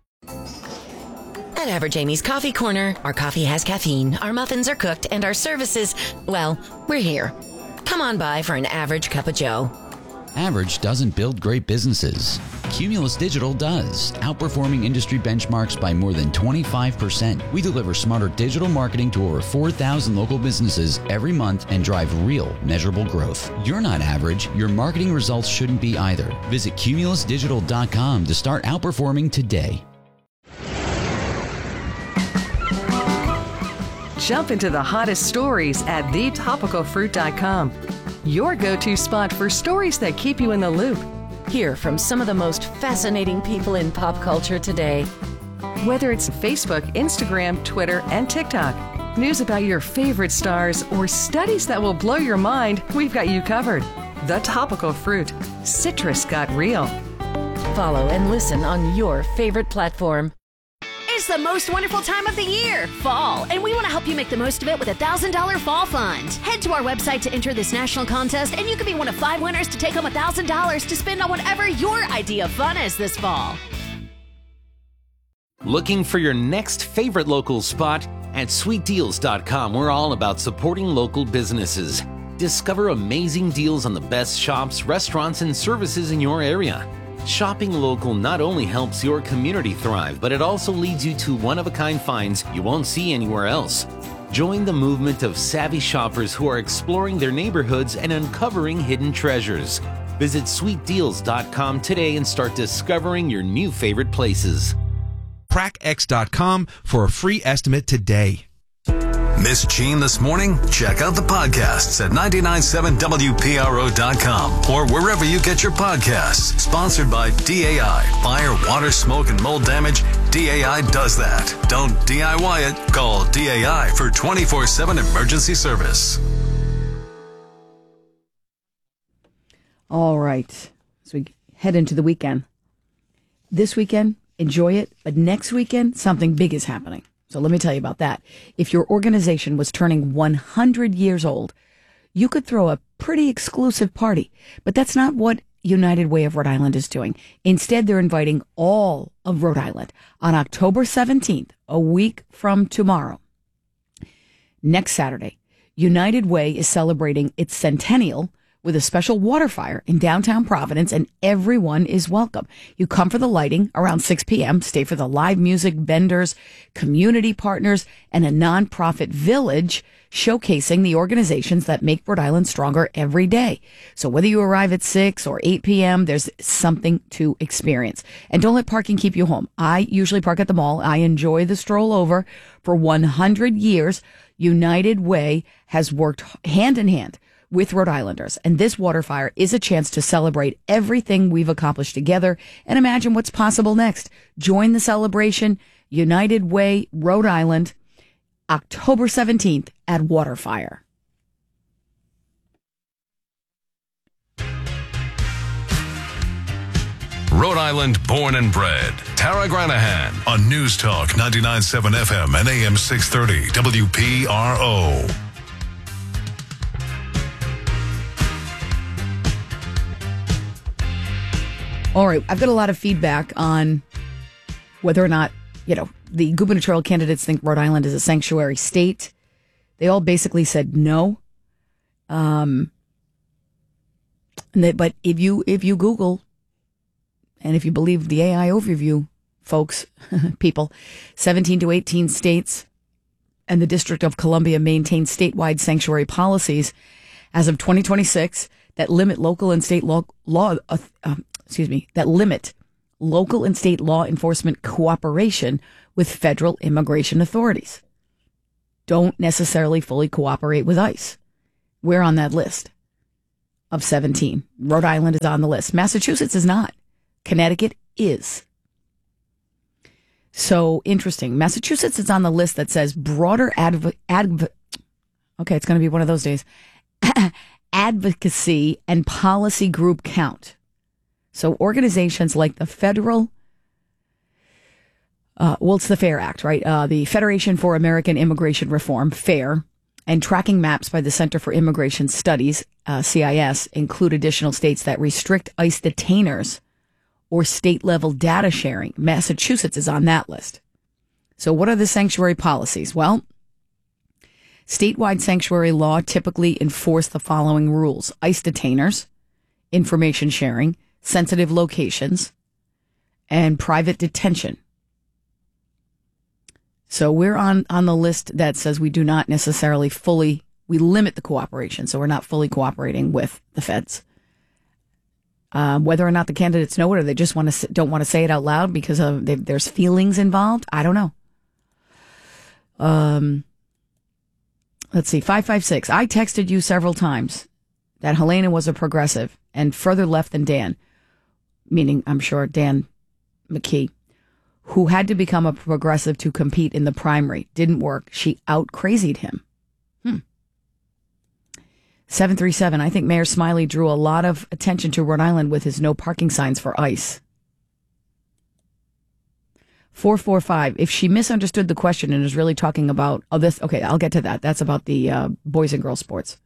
S26: At Average Amy's Coffee Corner, our coffee has caffeine, our muffins are cooked, and our services, well, we're here. Come on by for an average cup of joe.
S27: Average doesn't build great businesses. Cumulus Digital does, outperforming industry benchmarks by more than 25%. We deliver smarter digital marketing to over 4,000 local businesses every month and drive real, measurable growth. You're not average. Your marketing results shouldn't be either. Visit cumulusdigital.com to start outperforming today.
S28: Jump into the hottest stories at thetopicalfruit.com. Your go-to spot for stories that keep you in the loop.
S26: Hear from some of the most fascinating people in pop culture today.
S28: Whether it's Facebook, Instagram, Twitter, and TikTok, news about your favorite stars, or studies that will blow your mind, we've got you covered. The Topical Fruit. Citrus got real.
S26: Follow and listen on your favorite platform.
S29: It's the most wonderful time of the year, fall, and we want to help you make the most of it with a $1,000 fall fund. Head to our website to enter this national contest, and you could be one of 5 winners to take home $1,000 to spend on whatever your idea of fun is this fall.
S30: Looking for your next favorite local spot? At sweetdeals.com, we're all about supporting local businesses. Discover amazing deals on the best shops, restaurants, and services in your area. Shopping local not only helps your community thrive, but it also leads you to one-of-a-kind finds you won't see anywhere else. Join the movement of savvy shoppers who are exploring their neighborhoods and uncovering hidden treasures. Visit sweetdeals.com today and start discovering your new favorite places.
S11: CrackX.com for a free estimate today.
S5: Miss Gene this morning? Check out the podcasts at 997WPRO.com or wherever you get your podcasts. Sponsored by DAI. Fire, water, smoke, and mold damage. DAI does that. Don't DIY it. Call DAI for 24/7 emergency service.
S14: All right. So we head into the weekend. This weekend, enjoy it. But next weekend, something big is happening. So let me tell you about that. If your organization was turning 100 years old, you could throw a pretty exclusive party. But that's not what United Way of Rhode Island is doing. Instead, they're inviting all of Rhode Island on October 17th, a week from tomorrow. Next Saturday, United Way is celebrating its centennial with a special water fire in downtown Providence, and everyone is welcome. You come for the lighting around 6 p.m., stay for the live music, vendors, community partners, and a nonprofit village showcasing the organizations that make Rhode Island stronger every day. So whether you arrive at 6 or 8 p.m., there's something to experience. And don't let parking keep you home. I usually park at the mall. I enjoy the stroll over. For 100 years, United Way has worked hand in hand with Rhode Islanders. And this water fire is a chance to celebrate everything we've accomplished together and imagine what's possible next. Join the celebration, United Way, Rhode Island, October 17th at Waterfire.
S5: Rhode Island born and bred. Tara Granahan on News Talk 99.7 FM and AM 630 WPRO.
S14: All right, I've got a lot of feedback on whether or not, the gubernatorial candidates think Rhode Island is a sanctuary state. They all basically said no. But if you Google, and if you believe the AI overview folks, people. 17 to 18 states and the District of Columbia maintain statewide sanctuary policies as of 2026 that limit local and state law enforcement cooperation with federal immigration authorities. Don't necessarily fully cooperate with ICE. We're on that list of 17. Rhode Island is on the list. Massachusetts is not. Connecticut is. So interesting. Massachusetts is on the list that says broader okay, it's going to be one of those days. Advocacy and policy group count. So organizations like the federal, it's the FAIR Act, right? The Federation for American Immigration Reform, FAIR, and tracking maps by the Center for Immigration Studies, CIS, include additional states that restrict ICE detainers or state-level data sharing. Massachusetts is on that list. So what are the sanctuary policies? Well, statewide sanctuary law typically enforce the following rules. ICE detainers, information sharing, sensitive locations, and private detention. So we're on the list that says we do not necessarily we limit the cooperation, so we're not fully cooperating with the feds. Whether or not the candidates know it or they just don't want to say it out loud because there's feelings involved, I don't know. Let's see, 556. I texted you several times that Helena was a progressive and further left than Dan, meaning I'm sure Dan McKee, who had to become a progressive to compete in the primary. Didn't work. She out-crazied him. 737, I think Mayor Smiley drew a lot of attention to Rhode Island with his no parking signs for ICE. 445, if she misunderstood the question and is really talking about, okay, I'll get to that. That's about the boys and girls sports.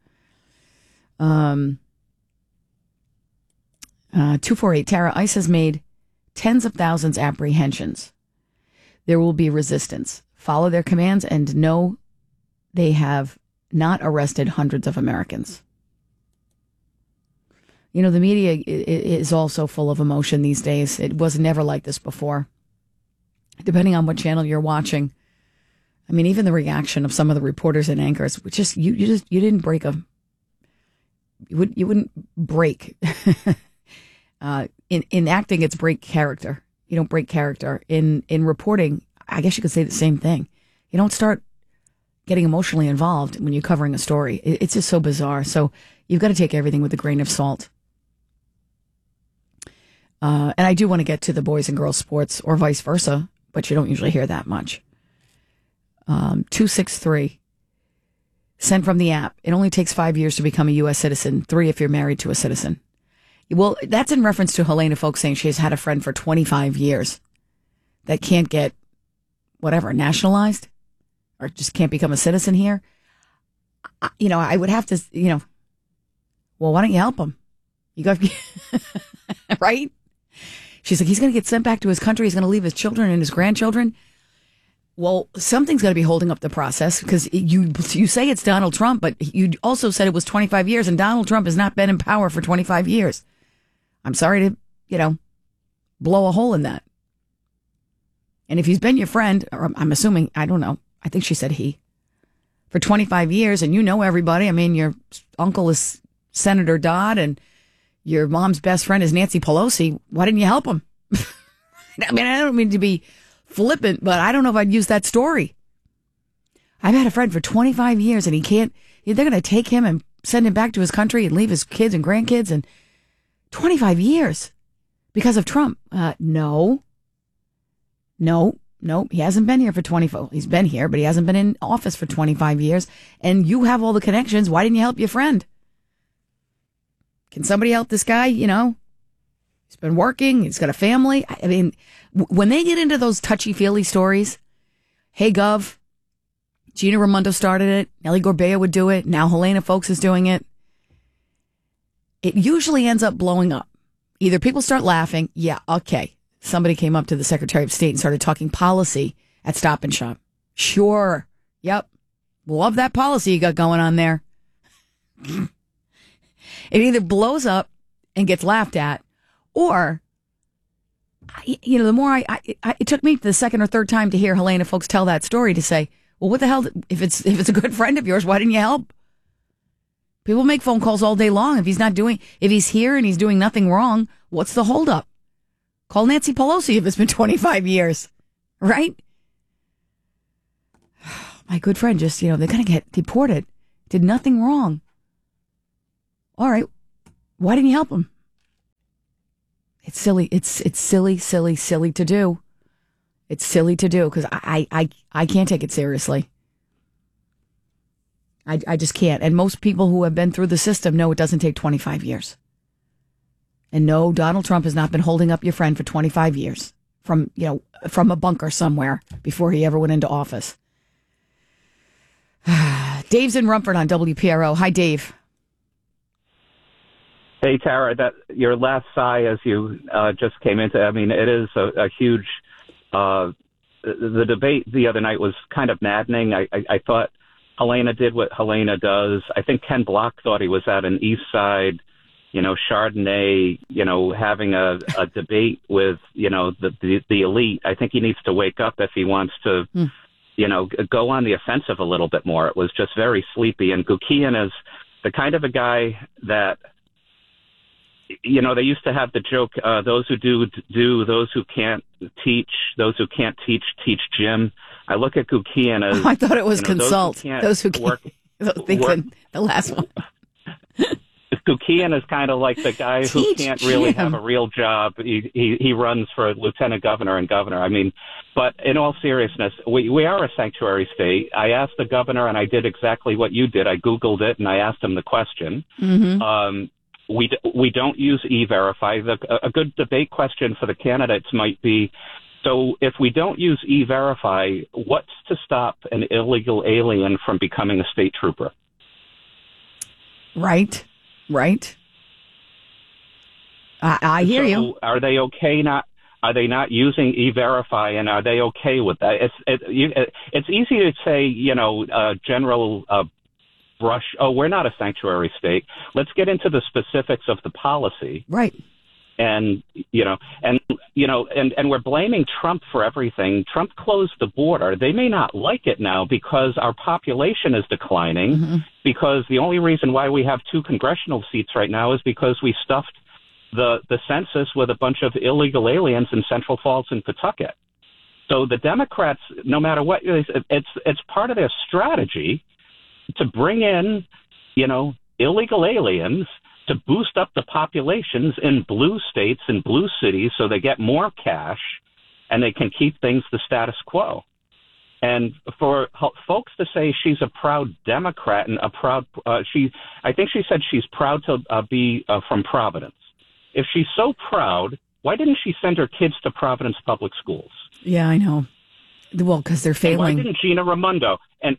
S14: 248, Tara, ICE has made tens of thousands apprehensions. There will be resistance. Follow their commands and know they have not arrested hundreds of Americans. You know, the media is also full of emotion these days. It was never like this before. Depending on what channel you're watching. I mean, even the reaction of some of the reporters and anchors, which just you didn't break you wouldn't break. In acting, it's break character. You don't break character. In reporting, I guess you could say the same thing. You don't start getting emotionally involved when you're covering a story. It's just so bizarre. So you've got to take everything with a grain of salt. And I do want to get to the boys and girls sports or vice versa, but you don't usually hear that much. 263. Sent from the app. It only takes 5 years to become a U.S. citizen. 3 if you're married to a citizen. Well, that's in reference to Helena Folks saying she's had a friend for 25 years that can't get, nationalized or just can't become a citizen here. I would have to, well, why don't you help him? You got, right? She's like, he's going to get sent back to his country. He's going to leave his children and his grandchildren. Well, something's got to be holding up the process because you say it's Donald Trump, but you also said it was 25 years and Donald Trump has not been in power for 25 years. I'm sorry to, blow a hole in that. And if he's been your friend, or I'm assuming, I don't know, I think she said he, for 25 years and you know everybody. I mean, your uncle is Senator Dodd and your mom's best friend is Nancy Pelosi. Why didn't you help him? I mean, I don't mean to be flippant, but I don't know if I'd use that story. I've had a friend for 25 years and they're going to take him and send him back to his country and leave his kids and grandkids and 25 years because of Trump. No, he hasn't been here for 25. He's been here, but he hasn't been in office for 25 years. And you have all the connections. Why didn't you help your friend? Can somebody help this guy? He's been working. He's got a family. I mean, when they get into those touchy-feely stories, hey, Gov, Gina Raimondo started it. Nellie Gorbea would do it. Now Helena Folks is doing it. It usually ends up blowing up. Either people start laughing. Yeah, okay. Somebody came up to the Secretary of State and started talking policy at Stop and Shop. Sure. Yep. Love that policy you got going on there. It either blows up and gets laughed at, or the more it took me the second or third time to hear Helena folks tell that story to say, well, what the hell, if it's a good friend of yours, why didn't you help? People make phone calls all day long. If he's here and he's doing nothing wrong, what's the holdup? Call Nancy Pelosi if it's been 25 years, right? My good friend just, they're going to get deported. Did nothing wrong. All right. Why didn't you help him? It's silly. It's silly to do. It's silly to do because I can't take it seriously. I just can't. And most people who have been through the system know it doesn't take 25 years. And no, Donald Trump has not been holding up your friend for 25 years from a bunker somewhere before he ever went into office. Dave's in Rumford on WPRO. Hi, Dave.
S2: Hey, Tara, your last sigh as you just came into, it is a huge, the debate the other night was kind of maddening. I thought Helena did what Helena does. I think Ken Block thought he was at an East Side, Chardonnay, having a debate with, the elite. I think he needs to wake up if he wants to, go on the offensive a little bit more. It was just very sleepy. And Gukian is the kind of a guy that, they used to have the joke, those who do, those who can't teach, those who can't teach gym. I look at Gukian as...
S14: I thought it was consult. Those who can't work. The last one.
S2: Gukian is kind of like the guy who can't really have a real job. He runs for lieutenant governor and governor. But in all seriousness, we are a sanctuary state. I asked the governor, and I did exactly what you did. I Googled it, and I asked him the question. Mm-hmm. We don't use E-Verify. A good debate question for the candidates might be, so if we don't use E-Verify, what's to stop an illegal alien from becoming a state trooper?
S14: Right. I hear you.
S2: Are they okay are they not using E-Verify, and are they okay with that? It's easy to say, general brush, we're not a sanctuary state. Let's get into the specifics of the policy.
S14: Right.
S2: And we're blaming Trump for everything. Trump closed the border. They may not like it now because our population is declining, because the only reason why we have 2 congressional seats right now is because we stuffed the census with a bunch of illegal aliens in Central Falls and Pawtucket. So the Democrats, no matter what, it's part of their strategy to bring in, illegal aliens to boost up the populations in blue states and blue cities so they get more cash and they can keep things the status quo. And for folks to say she's a proud Democrat and a proud, I think she said she's proud to be from Providence. If she's so proud, why didn't she send her kids to Providence Public Schools?
S14: Yeah, I know. Well, because they're failing.
S2: And why didn't Gina Raimondo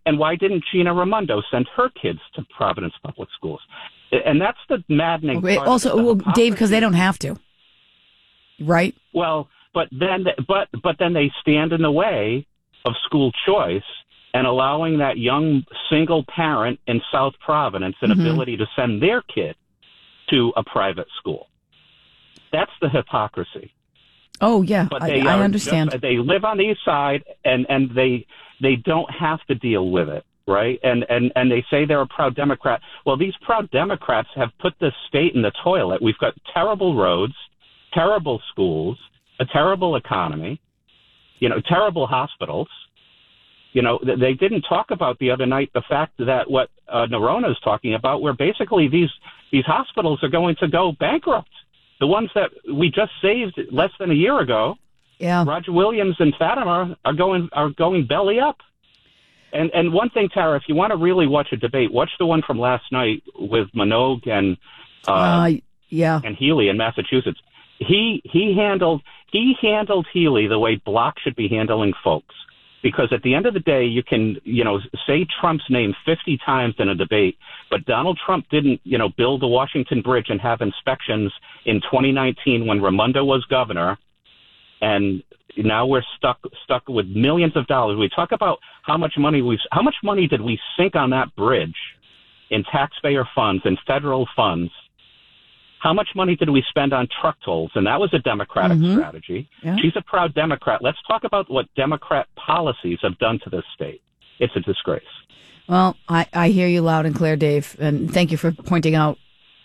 S2: send her kids to Providence Public Schools? And that's the maddening part.
S14: Also, Dave, because they don't have to, right?
S2: Well, but then they stand in the way of school choice and allowing that young single parent in South Providence an ability to send their kid to a private school. That's the hypocrisy.
S14: Oh, yeah,
S2: but
S14: I understand.
S2: They live on the East Side, and they don't have to deal with it, right? And they say they're a proud Democrat. Well, these proud Democrats have put this state in the toilet. We've got terrible roads, terrible schools, a terrible economy, terrible hospitals. They didn't talk about the other night the fact that what Narona is talking about, where basically these hospitals are going to go bankrupt. The ones that we just saved less than a year ago, Roger Williams and Fatima are going belly up. And one thing, Tara, if you want to really watch a debate, watch the one from last night with Minogue and Healy in Massachusetts. He handled Healy the way Block should be handling folks. Because at the end of the day, you can, say Trump's name 50 times in a debate, but Donald Trump didn't, build the Washington Bridge and have inspections in 2019 when Raimondo was governor. And now we're stuck with millions of dollars. We talk about how much money did we sink on that bridge in taxpayer funds and federal funds How much money did we spend on truck tolls? And that was a Democratic strategy.
S14: Yeah.
S2: She's a proud Democrat. Let's talk about what Democrat policies have done to this state. It's a disgrace.
S14: Well, I hear you loud and clear, Dave, and thank you for pointing out,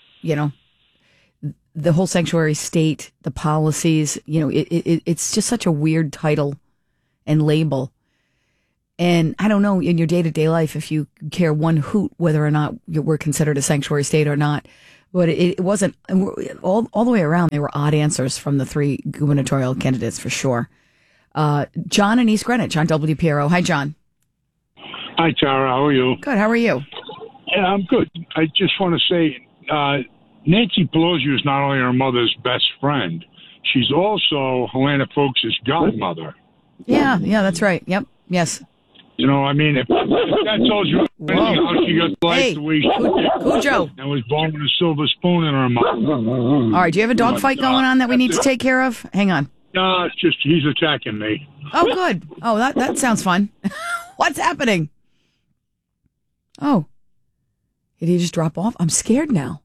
S14: the whole sanctuary state, the policies. It's just such a weird title and label. And I don't know in your day-to-day life if you care one hoot whether or not we're considered a sanctuary state or not. But it wasn't all the way around. There were odd answers from the three gubernatorial candidates for sure. John in East Greenwich on WPRO. Hi, John.
S4: Hi, Tara. How are you?
S14: Good. How are you?
S4: Yeah, I'm good. I just want to say Nancy Pelosi is not only her mother's best friend, she's also Helena Folks' godmother.
S14: Yeah, that's right. Yep. Yes.
S4: If that tells you anything how she got life the way she did.
S14: Cujo.
S4: And was born with a silver spoon in her mouth.
S14: All right, do you have a dog fight going on that we need to take care of? Hang on.
S4: No, it's just he's attacking me.
S14: Oh, good. Oh, that sounds fun. What's happening? Oh. Did he just drop off? I'm scared now.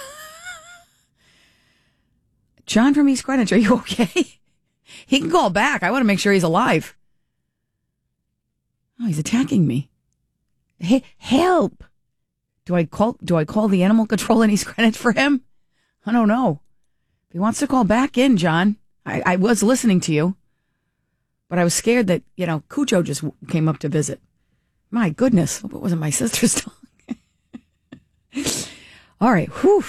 S14: John from East Greenwich, are you okay? He can call back. I want to make sure he's alive. Oh, he's attacking me. Hey, help. Do I call the animal control in East Greenwich for him? I don't know. If he wants to call back in, John, I was listening to you, but I was scared that, Cujo just came up to visit. My goodness. Hope it wasn't my sister's dog. All right. Whew.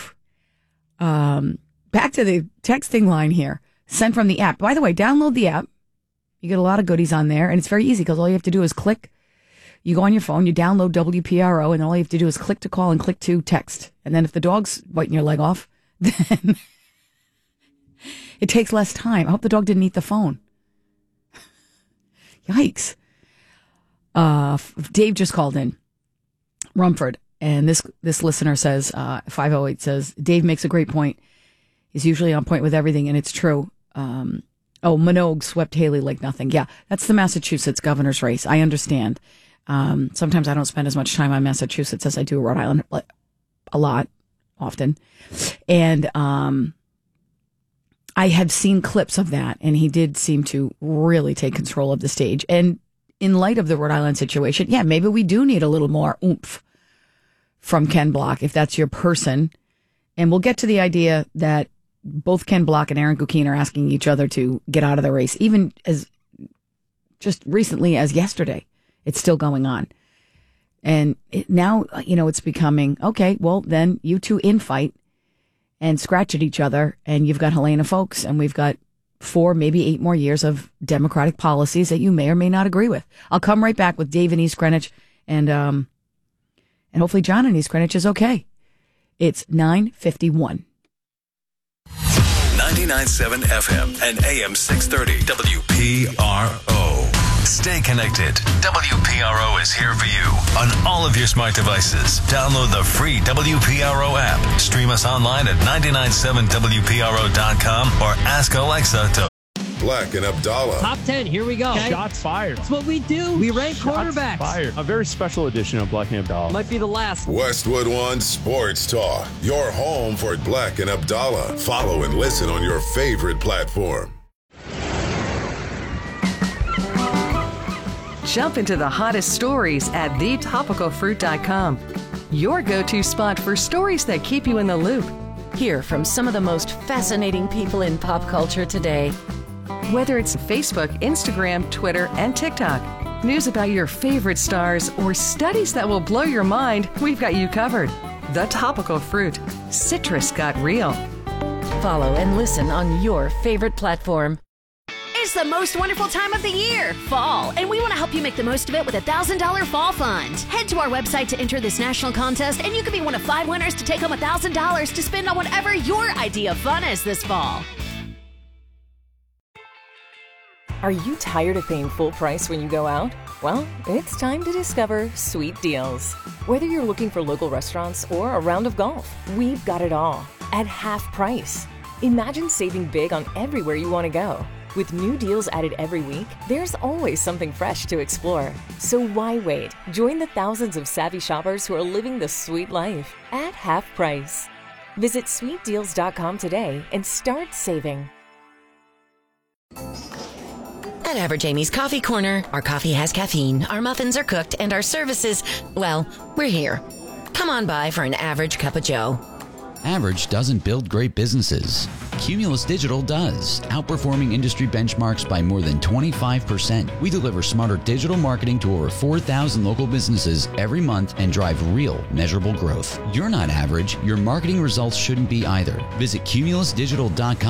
S14: Back to the texting line here. Sent from the app. By the way, download the app. You get a lot of goodies on there, and it's very easy because all you have to do is click. You go on your phone, you download WPRO, and all you have to do is click to call and click to text. And then if the dog's biting your leg off, then it takes less time. I hope the dog didn't eat the phone. Yikes. Dave just called in. Rumford. And this listener says, 508 says, Dave makes a great point. He's usually on point with everything, and it's true. Minogue swept Haley like nothing. Yeah, that's the Massachusetts governor's race. I understand. Sometimes I don't spend as much time on Massachusetts as I do Rhode Island, a lot, often. And I have seen clips of that, and he did seem to really take control of the stage. And in light of the Rhode Island situation, yeah, maybe we do need a little more oomph from Ken Block, if that's your person. And we'll get to the idea that both Ken Block and Aaron Gukeen are asking each other to get out of the race, even as just recently as yesterday. It's still going on. And now, it's becoming, okay, well, then you two infight and scratch at each other, and you've got Helena Folks, and we've got 4, maybe 8 more years of Democratic policies that you may or may not agree with. I'll come right back with Dave in East Greenwich, and hopefully John in East Greenwich is okay. It's 9:51.
S5: 99.7 FM and AM 630 WPRO. Stay connected. WPRO is here for you on all of your smart devices. Download the free WPRO app. Stream us online at 997WPRO.com or ask Alexa to
S24: Black and Abdallah.
S6: Top 10, here we go. Okay.
S25: Shots fired.
S6: That's what we do. We rank quarterbacks.
S25: Fired. A very special edition of Black and Abdallah.
S6: Might be the last.
S24: Westwood One Sports Talk. Your home for Black and Abdallah. Follow and listen on your favorite platform.
S28: Jump into the hottest stories at thetopicalfruit.com. Your go-to spot for stories that keep you in the loop.
S29: Hear from some of the most fascinating people in pop culture today.
S28: Whether it's Facebook, Instagram, Twitter, and TikTok, news about your favorite stars, or studies that will blow your mind, we've got you covered. The Topical Fruit. Citrus got real.
S29: Follow and listen on your favorite platform. It's the most wonderful time of the year, fall, and we want to help you make the most of it with a $1,000 fall fund. Head to our website to enter this national contest, and you could be one of 5 winners to take home $1,000 to spend on whatever your idea of fun is this fall.
S7: Are you tired of paying full price when you go out? Well, it's time to discover Sweet Deals. Whether you're looking for local restaurants or a round of golf, we've got it all at half price. Imagine saving big on everywhere you want to go. With new deals added every week, there's always something fresh to explore. So why wait? Join the thousands of savvy shoppers who are living the sweet life at half price. Visit sweetdeals.com today and start saving.
S26: At Average Amy's Coffee Corner, our coffee has caffeine, our muffins are cooked, and our services, well, we're here. Come on by for an average cup of joe.
S27: Average doesn't build great businesses. Cumulus Digital does, outperforming industry benchmarks by more than 25%. We deliver smarter digital marketing to over 4,000 local businesses every month and drive real, measurable growth. You're not average. Your marketing results shouldn't be either. Visit cumulusdigital.com